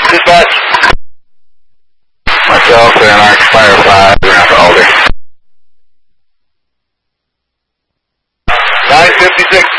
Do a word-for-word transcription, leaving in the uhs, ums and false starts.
Dispatch. Myself, Anarch, Fire five, around Alder. nine fifty-six.